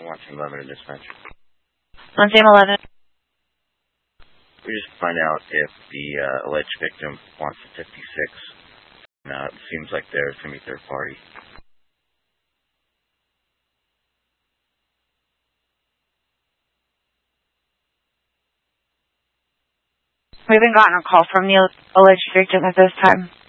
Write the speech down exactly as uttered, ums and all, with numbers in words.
one team eleven in dispatch. one team eleven. We just find out if the uh, alleged victim wants the fifty-six. Now it seems like there's going to be third party. We haven't gotten a call from the alleged victim at this time.